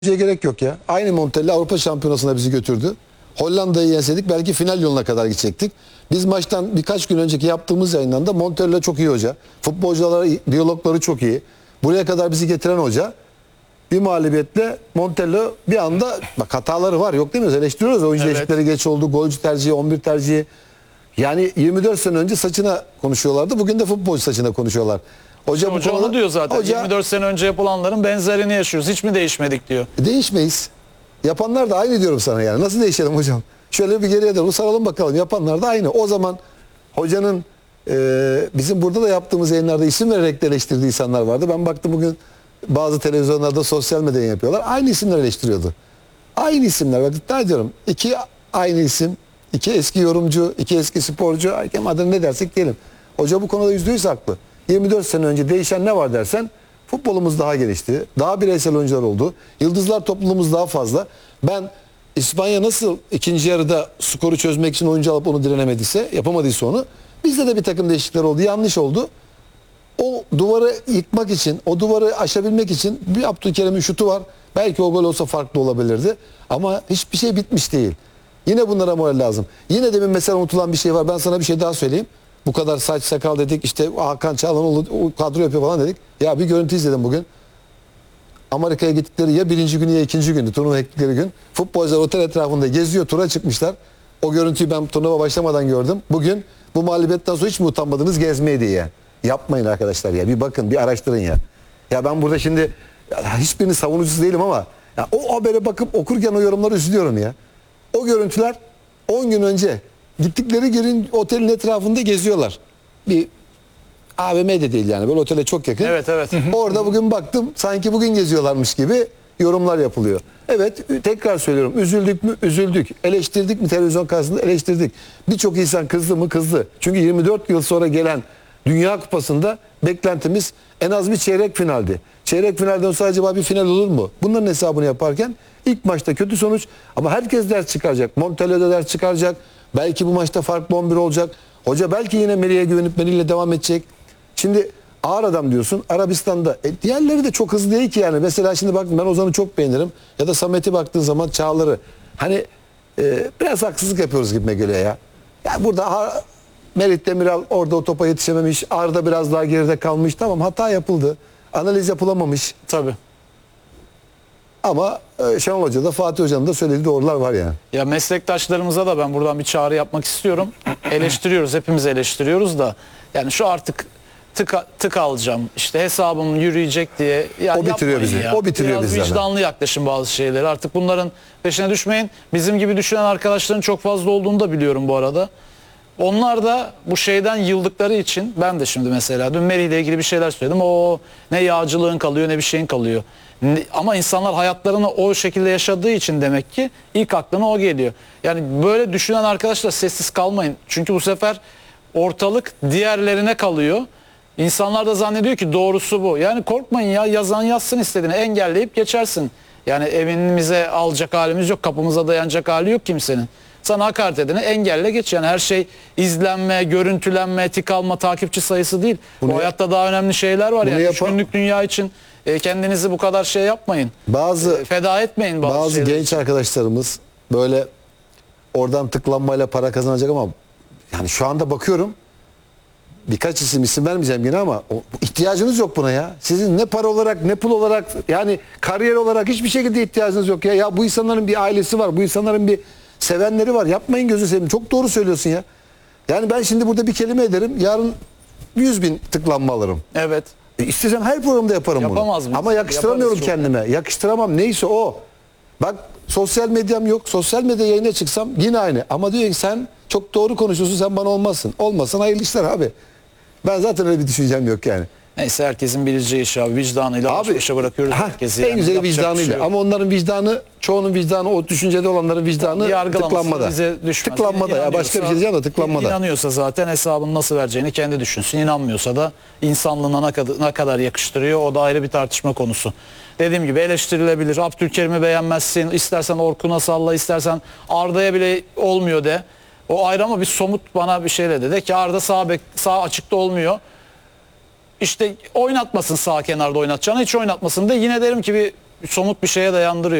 Gerek yok ya. Aynı Montella Avrupa Şampiyonası'na bizi götürdü. Hollanda'yı yenseydik belki final yoluna kadar gidecektik. Biz maçtan birkaç gün önceki yaptığımız yayından da Montella çok iyi hoca. Futbolculara diyalogları çok iyi. Buraya kadar bizi getiren hoca. Bir mağlubiyetle Montella bir anda bak hataları var yok demiyoruz. Eleştiriyoruz. Oyuncu değişiklikleri geç oldu. Golcü tercihi, 11 tercihi. Yani 24 sene önce saçına konuşuyorlardı. Bugün de futbolcu saçına konuşuyorlar. Hoca onu diyor zaten. 24 sene önce yapılanların benzerini yaşıyoruz. Hiç mi değişmedik diyor. Değişmeyiz. Yapanlar da aynı diyorum sana yani. Nasıl değişelim hocam? Şöyle bir geriye doğru saralım bakalım. Yapanlar da aynı. O zaman hocanın bizim burada da yaptığımız yayınlarda isim vererek de eleştirdiği insanlar vardı. Ben baktım bugün bazı televizyonlarda sosyal medya yapıyorlar. Aynı isimler eleştiriyordu. Aynı isimler. Bak iddia ediyorum. İki aynı isim. İki eski yorumcu, iki eski sporcu. Adını ne dersek diyelim. Hoca bu konuda %100 haklı. 24 sene önce değişen ne var dersen futbolumuz daha gelişti. Daha bireysel oyuncular oldu. Yıldızlar topluluğumuz daha fazla. Ben İspanya nasıl ikinci yarıda skoru çözmek için oyuncu alıp onu direnemediyse, yapamadıysa onu. Bizde de bir takım değişiklikler oldu. Yanlış oldu. O duvarı yıkmak için, o duvarı aşabilmek için bir Abdülkerim'in şutu var. Belki o gol olsa farklı olabilirdi. Ama hiçbir şey bitmiş değil. Yine bunlara moral lazım. Yine demin mesela unutulan bir şey var. Ben sana bir şey daha söyleyeyim. Bu kadar saç sakal dedik, işte Hakan Çalhanoğlu o kadro yapıyor falan dedik. Ya bir görüntü izledim bugün. Amerika'ya gittikleri ya birinci günü ya ikinci gündü, turnuva gittikleri gün. Futbolcular otel etrafında geziyor, tura çıkmışlar. O görüntüyü ben turnuva başlamadan gördüm. Bugün bu mağlubiyetten sonra hiç mi utanmadınız gezmeye diye. Yapmayın arkadaşlar ya, bir bakın, bir araştırın ya. Ya ben burada şimdi hiçbirini savunucusu değilim ama ya o habere bakıp okurken o yorumları üzülüyorum ya. O görüntüler 10 gün önce gittikleri yerin otelin etrafında geziyorlar. Bir AVM de değil yani, böyle otele çok yakın. Evet. Orada bugün baktım sanki bugün geziyorlarmış gibi yorumlar yapılıyor. Evet, tekrar söylüyorum, üzüldük mü? Üzüldük. Eleştirdik mi? Televizyon karşısında eleştirdik. Birçok insan kızdı mı? Kızdı. Çünkü 24 yıl sonra gelen Dünya Kupası'nda beklentimiz en az bir çeyrek finaldi. Çeyrek finalden sonra acaba bir final olur mu? Bunların hesabını yaparken ilk maçta kötü sonuç ama herkes ders çıkaracak. Montella'da ders çıkaracak. Belki bu maçta farklı 11 olacak. Hoca belki yine Melih'e güvenip Melih'le devam edecek. Şimdi ağır adam diyorsun Arabistan'da. Diğerleri de çok hızlı değil ki yani. Mesela şimdi bak, ben Ozan'ı çok beğenirim. Ya da Samet'i baktığın zaman Çağlar'ı. Hani biraz haksızlık yapıyoruz gibime geliyor ya. Ya burada Merih Demiral orada o topa yetişememiş. Arda biraz daha geride kalmış. Tamam, hata yapıldı. Analiz yapılamamış. Tabii. Ama Şenol Hoca da Fatih Hoca'nın da söylediği doğrular var yani. Ya meslektaşlarımıza da ben buradan bir çağrı yapmak istiyorum. Eleştiriyoruz, hepimiz eleştiriyoruz da. Yani şu artık tık alacağım, işte hesabım yürüyecek diye. Ya o bitiriyor bizi. Ya. O bitiriyor bizi. Biraz vicdanlı yaklaşın bazı şeyleri. Artık bunların peşine düşmeyin. Bizim gibi düşünen arkadaşların çok fazla olduğunu da biliyorum bu arada. Onlar da bu şeyden yıldıkları için, ben de şimdi mesela dün Merih ile ilgili bir şeyler söyledim. O ne yağcılığın kalıyor ne bir şeyin kalıyor. Ama insanlar hayatlarını o şekilde yaşadığı için demek ki ilk aklına o geliyor. Yani böyle düşünen arkadaşlar sessiz kalmayın. Çünkü bu sefer ortalık diğerlerine kalıyor. İnsanlar da zannediyor ki doğrusu bu. Yani korkmayın ya, yazan yazsın, istediğini engelleyip geçersin. Yani evimize alacak halimiz yok, kapımıza dayanacak hali yok kimsenin. Sana hakaret edene engelle geç. Yani her şey izlenme, görüntülenme, tik alma, takipçi sayısı değil. Bu hayatta daha önemli şeyler var. Yani 3 günlük dünya için kendinizi bu kadar şey yapmayın. Feda etmeyin bazı genç arkadaşlarımız böyle oradan tıklanmayla para kazanacak ama yani şu anda bakıyorum, birkaç isim vermeyeceğim yine ama ihtiyacınız yok buna ya. Sizin ne para olarak ne pul olarak, yani kariyer olarak hiçbir şekilde ihtiyacınız yok ya. Ya bu insanların bir ailesi var. Bu insanların bir sevenleri var. Yapmayın, gözü seveyim. Çok doğru söylüyorsun ya. Yani ben şimdi burada bir kelime ederim. Yarın 100.000 tıklanma alırım. Evet. İstesem her programda yaparım Yapamaz bunu. mıyız? Ama yakıştıramıyorum kendime. Yakıştıramam. Neyse o. Bak, sosyal medyam yok. Sosyal medya yayına çıksam yine aynı. Ama diyor ki sen çok doğru konuşuyorsun. Sen bana olmazsın. Olmasın, hayırlı işler abi. Ben zaten öyle bir düşüncem yok yani. Neyse, herkesin bileceği iş abi. Vicdanıyla baş başa bırakıyoruz herkesi. En güzeli vicdanıyla. Şey ama onların vicdanı, çoğunun vicdanı, o düşüncede olanların vicdanı tıklanmada. Tıklanmada ya, başka bir şey diyeceğim de tıklanmada. İnanıyorsa zaten hesabını nasıl vereceğini kendi düşünsün. İnanmıyorsa da insanlığına ne kadar yakıştırıyor, o da ayrı bir tartışma konusu. Dediğim gibi eleştirilebilir. Abdülkerim'i beğenmezsin. İstersen Orkun'a salla, istersen Arda'ya bile olmuyor de. O ayrı ama bir somut bana bir şeyle de ki Arda sağ açıkta olmuyor. İşte oynatmasın, sağ kenarda oynatacağını hiç oynatmasın da, yine derim ki bir somut bir şeye dayandırıyor.